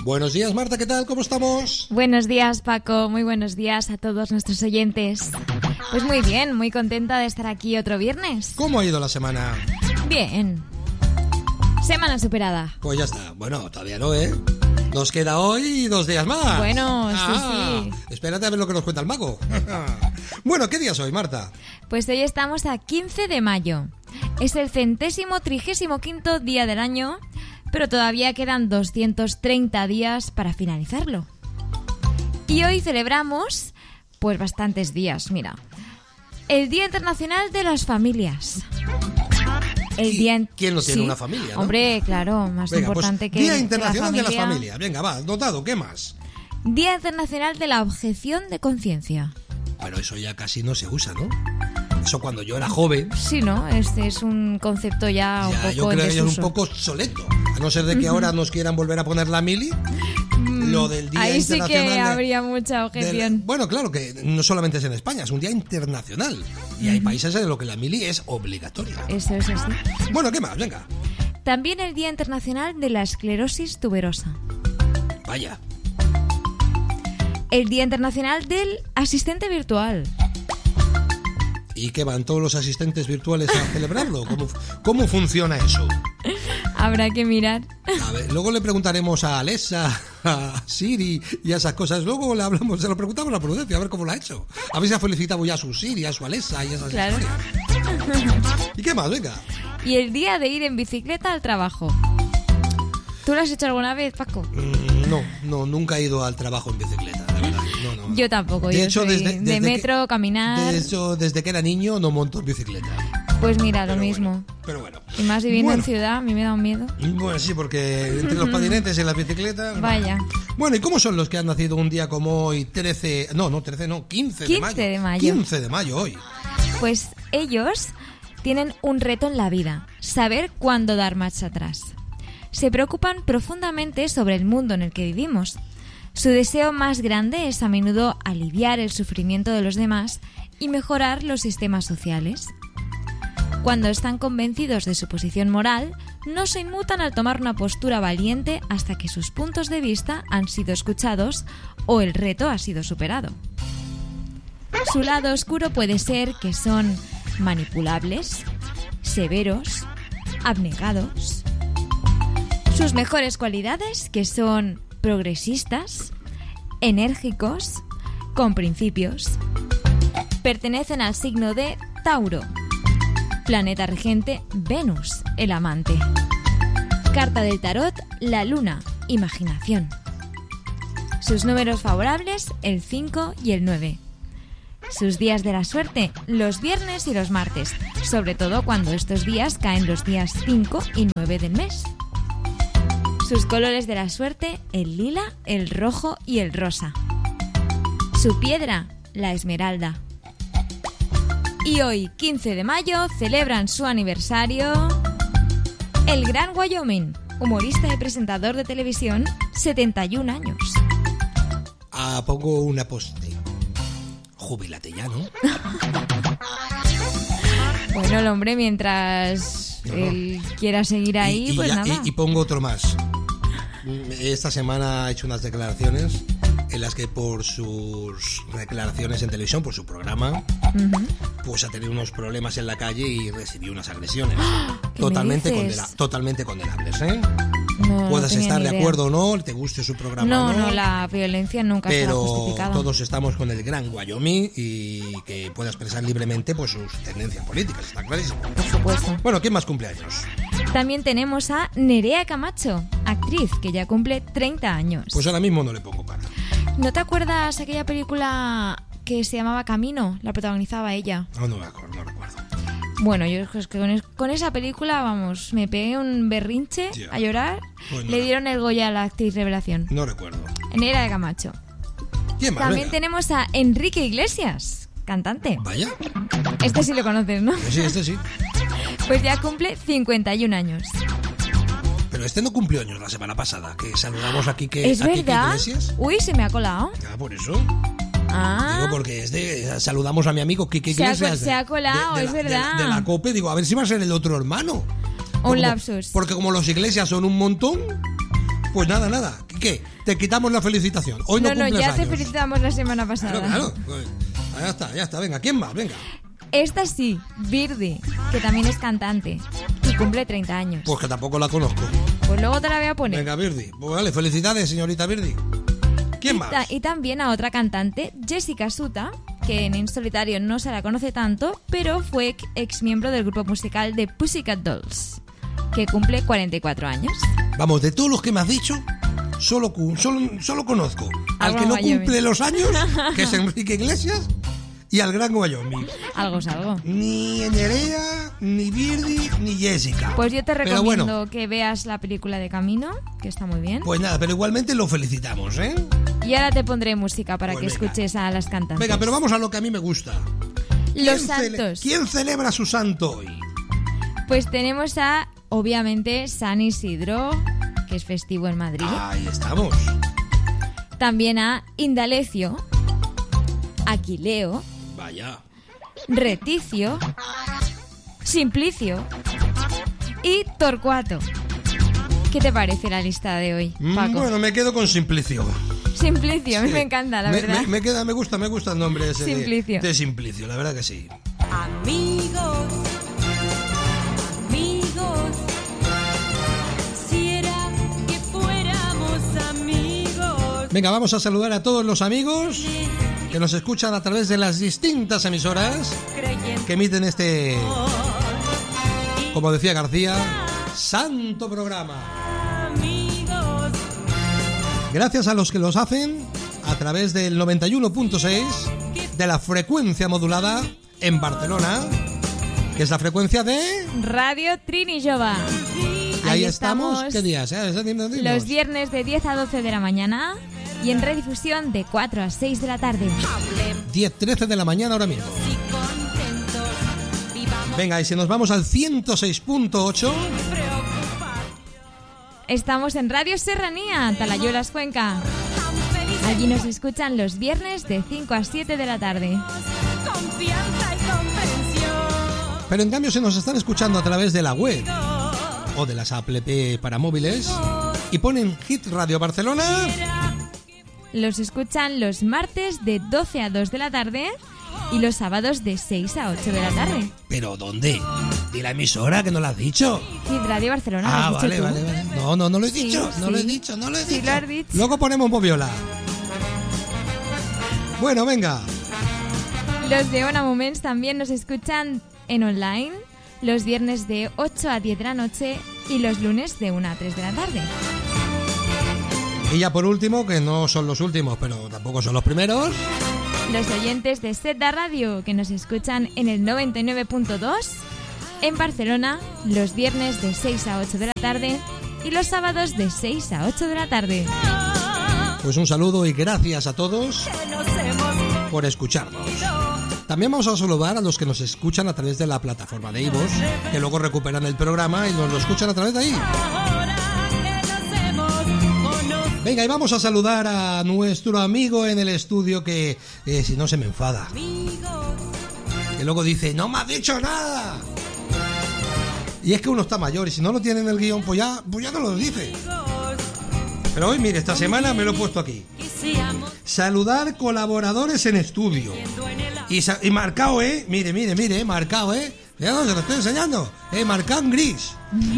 Buenos días, Marta, ¿qué tal? ¿Cómo estamos? Buenos días, Paco. Muy buenos días a todos nuestros oyentes. Pues muy bien, muy contenta de estar aquí otro viernes. ¿Cómo ha ido la semana? Bien. Semana superada. Pues ya está. Bueno, todavía no, ¿eh? Nos queda hoy 2 días más. Bueno, sí. Espérate a ver lo que nos cuenta el mago. Bueno, ¿qué día es hoy, Marta? Pues hoy estamos a 15 de mayo. Es el 135º día del año, pero todavía quedan 230 días para finalizarlo. Y hoy celebramos, pues bastantes días, mira. El Día Internacional de las Familias. ¿Quién no tiene una familia, no? Hombre, claro, más importante pues, que Día Internacional que la de las Familias. Venga, va, notado, ¿qué más? Día Internacional de la Objeción de Conciencia. Pero eso ya casi no se usa, ¿no? Eso cuando yo era joven. Sí, ¿no? Este es un concepto ya un poco yo creo que en es un poco obsoleto. A no ser de que ahora nos quieran volver a poner la mili. Lo del Día ahí Internacional. Ahí sí que habría mucha objeción. Bueno, claro que no solamente es en España, es un día internacional. Y hay países en los que la mili es obligatoria. Eso es así. Bueno, ¿qué más? Venga. También el Día Internacional de la Esclerosis Tuberosa. Vaya. El Día Internacional del Asistente Virtual. ¿Y qué van todos los asistentes virtuales a celebrarlo? ¿Cómo funciona eso? Habrá que mirar. A ver, luego le preguntaremos a Alexa, a Siri y a esas cosas. Luego le hablamos, se lo preguntamos a Prudencia, a ver cómo lo ha hecho. A ver si ha felicitado ya a su Siri, a su Alexa y esas claro. historias. ¿Y qué más? Venga. Y el día de ir en bicicleta al trabajo. ¿Tú lo has hecho alguna vez, Paco? No, nunca he ido al trabajo en bicicleta, la verdad. No. Yo tampoco, de yo hecho, soy desde metro, caminar. De hecho, desde que era niño no monto en bicicleta. Pues mira, lo mismo. Pero bueno. Y más viviendo en ciudad, a mí me da un miedo. Bueno, sí, porque entre los patinetes y las bicicletas... Vaya. Bueno, ¿y cómo son los que han nacido un día como hoy, 15 de mayo? 15 de mayo. 15 de mayo hoy. Pues ellos tienen un reto en la vida, saber cuándo dar marcha atrás. Se preocupan profundamente sobre el mundo en el que vivimos. Su deseo más grande es a menudo aliviar el sufrimiento de los demás y mejorar los sistemas sociales. Cuando están convencidos de su posición moral, no se inmutan al tomar una postura valiente hasta que sus puntos de vista han sido escuchados o el reto ha sido superado. Su lado oscuro puede ser que son manipulables, severos, abnegados. Sus mejores cualidades, que son progresistas, enérgicos, con principios. Pertenecen al signo de Tauro. Planeta regente, Venus, el amante. Carta del tarot, la luna, imaginación. Sus números favorables, el 5 y el 9. Sus días de la suerte, los viernes y los martes, sobre todo cuando estos días caen los días 5 y 9 del mes. Sus colores de la suerte, el lila, el rojo y el rosa. Su piedra, la esmeralda. Y hoy, 15 de mayo, celebran su aniversario el Gran Wyoming, humorista y presentador de televisión, 71 años. Pongo una poste. Jubílate ya, ¿no? Bueno, el hombre, mientras él quiera seguir ahí, pues nada. Y pongo otro más. Esta semana ha hecho unas declaraciones en las que por sus declaraciones en televisión, por su programa, pues ha tenido unos problemas en la calle y recibió unas agresiones totalmente condenables, ¿eh? Puedas estar de acuerdo o no, te guste su programa o no. No, la violencia nunca será justificada. Pero todos estamos con el Gran Wyoming y que pueda expresar libremente pues sus tendencias políticas, está clarísimo. Por supuesto. Bueno, ¿quién más cumpleaños? También tenemos a Nerea Camacho, actriz que ya cumple 30 años. Pues ahora mismo no le pongo cara. ¿No te acuerdas aquella película que se llamaba Camino? La protagonizaba ella. No me acuerdo, no recuerdo. Bueno, yo es que con esa película, vamos, me pegué un berrinche a llorar. Pues le dieron el Goya a la actriz revelación. No recuerdo. Nerea Camacho. ¿Quién más? También Venga. Tenemos a Enrique Iglesias, cantante. Vaya. Este sí lo conoces, ¿no? Sí, este sí. Pues ya cumple 51 años. Pero este no cumplió años la semana pasada, que saludamos aquí que... ¿Es aquí verdad? Que Iglesias. Uy, se me ha colado. Ya, por eso. Ah. Digo, porque saludamos a mi amigo Quique Iglesias. Se ha colado, es verdad. De la COPE, digo, a ver si va a ser el otro hermano. Un lapsus. Porque como los Iglesias son un montón, pues nada. Quique, te quitamos la felicitación. Hoy no cumples ya años. te felicitamos la semana pasada. Claro. Pues, ya está. Venga, ¿quién más? Venga. Esta sí, Birdie, que también es cantante y cumple 30 años. Pues que tampoco la conozco. Pues luego te la voy a poner. Venga, Birdie. Pues vale, felicidades, señorita Birdie. ¿Quién más? Y también a otra cantante, Jessica Suta, que en solitario no se la conoce tanto, pero fue ex miembro del grupo musical de Pussycat Dolls, que cumple 44 años. Vamos, de todos los que me has dicho, solo conozco al que no Wyoming. cumple los años, que es Enrique Iglesias, y al Gran Wyoming. Algo es algo. Ni Nerea, ni Birdie, ni Jessica. Pues yo te Pero recomiendo bueno, que veas la película de Camino, que está muy bien. pues nada, pero igualmente lo felicitamos, ¿eh? Y ahora te pondré música para Pues que venga. escuches a las cantantes. Venga, pero vamos a lo que a mí me gusta. Los ¿Quién santos. ¿Quién celebra su santo hoy? Pues tenemos a, obviamente, San Isidro, que es festivo en Madrid. Ahí estamos. También a Indalecio, Aquileo, Vaya. Reticio, Simplicio y Torcuato. ¿Qué te parece la lista de hoy, Paco? Bueno, me quedo con Simplicio. Simplicio, a mí Sí. me encanta, la verdad. Me gusta el nombre ese Simplicio. de Simplicio, la verdad que sí. Amigos, quisiera que fuéramos amigos. Venga, vamos a saludar a todos los amigos que nos escuchan a través de las distintas emisoras Creyendo que emiten este, como decía García, santo programa. amigos, Gracias a los que los hacen a través del 91.6 de la frecuencia modulada en Barcelona, que es la frecuencia de... Radio Trini Jova. Y ahí estamos. ¿Qué días? Los viernes de 10 a 12 de la mañana y en redifusión de 4 a 6 de la tarde. 10-13 de la mañana ahora mismo. y contentos, vivamos Venga, y si nos vamos al 106.8... preocupados. Estamos en Radio Serranía, Talayuelas, Cuenca. Allí nos escuchan los viernes de 5 a 7 de la tarde. Confianza y comprensión. Pero en cambio se nos están escuchando a través de la web o de las app para móviles y ponen Hit Radio Barcelona. Los escuchan los martes de 12 a 2 de la tarde y los sábados de 6 a 8 de la tarde. ¿Pero dónde? Di la emisora, que no la has dicho. Hit Radio Barcelona, ¿lo Ah, has dicho vale, tú? vale. No lo he Sí, dicho, no sí. lo he dicho. Sí, lo has dicho. Luego ponemos Moviola. Bueno, venga. Los de Ona Moments también nos escuchan en online los viernes de 8 a 10 de la noche y los lunes de 1 a 3 de la tarde. Y ya por último, que no son los últimos, pero tampoco son los primeros, Los oyentes de Zeta Radio que nos escuchan en el 99.2 en Barcelona los viernes de 6 a 8 de la tarde y los sábados de 6 a 8 de la tarde. pues un saludo y gracias a todos Que nos hemos por escucharnos. También vamos a saludar a los que nos escuchan a través de la plataforma de iVoox, que luego recuperan el programa y nos lo escuchan a través de ahí. ahora que nos hemos o nos Venga, y vamos a saludar a nuestro amigo en el estudio que, si no, se me enfada. amigos. Que luego dice, no me has dicho nada. Y es que uno está mayor y si no lo tiene en el guión, pues ya no lo dice. Pero hoy, mire, esta semana me lo he puesto aquí. Quisiéramos Saludar colaboradores en estudio. en el Y marcado, mire, marcado, Fíjate, se lo estoy enseñando. Marcado en gris.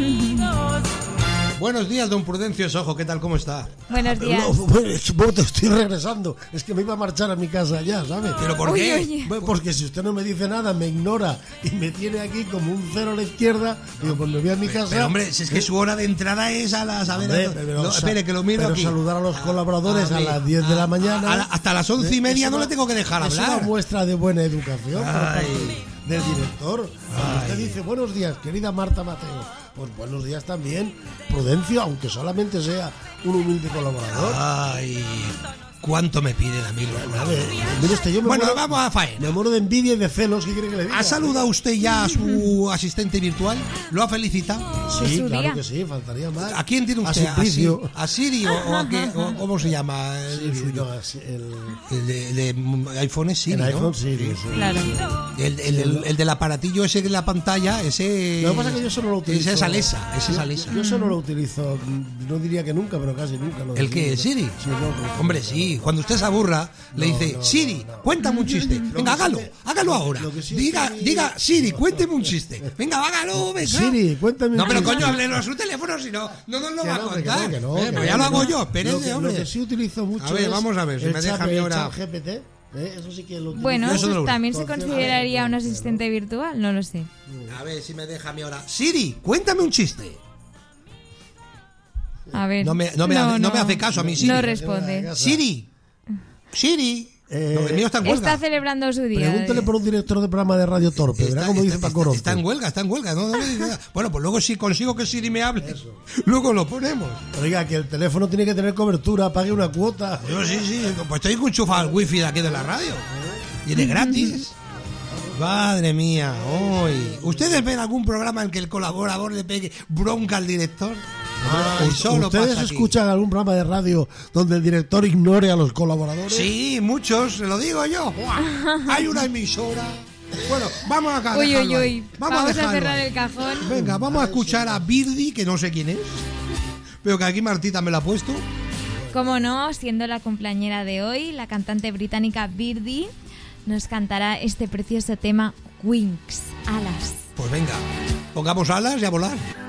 Buenos días, don Prudencio Sojo, ¿qué tal? ¿Cómo está? Buenos días. Bueno, estoy regresando. Es que me iba a marchar a mi casa ya, ¿sabes? ¿Pero por Uy, qué? oye. Bueno, porque si usted no me dice nada, me ignora y me tiene aquí como un cero a la izquierda, digo, pues me voy a mi casa. Pero hombre, si es que su hora de entrada es a las... A ver, Hombre, no, espere, que lo miro pero aquí. saludar a los colaboradores a ver, las 10 de la mañana. hasta las 11:30 no le tengo que dejar Es hablar. una muestra de buena educación por Ay. parte del director. Cuando usted dice buenos días, querida Marta Mateo, pues buenos días también, Prudencio, aunque solamente sea un humilde colaborador. Ay, ¿Cuánto me piden a mí los A ver, colaboradores? mire usted, yo me Bueno, muero- vamos a faena. Me muero de envidia y de celos. ¿Qué quiere que le diga? ¿Ha saludado usted ya a su asistente virtual? ¿Lo ha felicitado? Sí, su claro día. que sí, faltaría más. ¿A quién tiene usted? A Simplicio. ¿A Siri o a qué? O ¿cómo se llama? Sí, El sí, suyo? no, así, El de iPhone es Siri, el ¿no? iPhone sí, sí. Claro. El del aparatillo ese de la pantalla, ese... Lo que pasa es que yo eso no lo utilizo. Ese es Alexa, ese es Alexa. Yo eso no lo utilizo, no diría que nunca, pero casi nunca. Lo ¿El qué? utilizo. ¿Siri? Sí, no lo utilizo. Hombre, sí. Cuando usted se aburra, le dice, no, Siri, no. cuéntame un chiste. Venga, que hágalo, sí hágalo ahora. lo que sí es Diga, que- diga, Siri, cuénteme un chiste. Venga, hágalo, venga. Siri, cuéntame No, un pero chiste. coño, háblenlo a su teléfono, si no, no nos lo Que va a no, que contar. no, que no, Pues que ya no, lo hago que no. yo, espérense, Lo hombre. que sí utilizo mucho A ver, es vamos a ver, si el me deja chat- a mí el ahora- chat GPT. Eso sí que lo utilizo. Bueno, Yo eso no eso lo- también se Por cierto, consideraría un ¿no? asistente virtual, no lo sé. A ver si me deja a mí ahora. Siri, cuéntame un chiste. A ver. No me hace caso a mí, Siri. No responde. Siri, Siri. No, el mío está en huelga. Está celebrando su día. Pregúntale por un director de programa de radio torpe. Verá cómo dice Paco Orozco. Está en huelga, no me dice nada. Bueno, pues luego si consigo que Siri me hable, luego lo ponemos. Oiga, que el teléfono tiene que tener cobertura, pague una cuota. Yo sí, pues estoy enchufado al wifi de aquí de la radio. Y de gratis. Madre mía, hoy. ¿Ustedes ven algún programa en que el colaborador le pegue bronca al director? Ay, solo ¿Ustedes pasa aquí. escuchan algún programa de radio donde el director ignore a los colaboradores? Sí, muchos, se lo digo yo. ¡Buah! Hay una emisora. Bueno, vamos acá. Uy, dejarlo uy, ahí. uy. Vamos a dejarlo cerrar ahí. el cajón. Venga, vamos a escuchar a Birdie, que no sé quién es. Pero que aquí Martita me la ha puesto. Como no, siendo la cumpleañera de hoy, la cantante británica Birdie nos cantará este precioso tema Wings, alas. Pues venga, pongamos alas y a volar.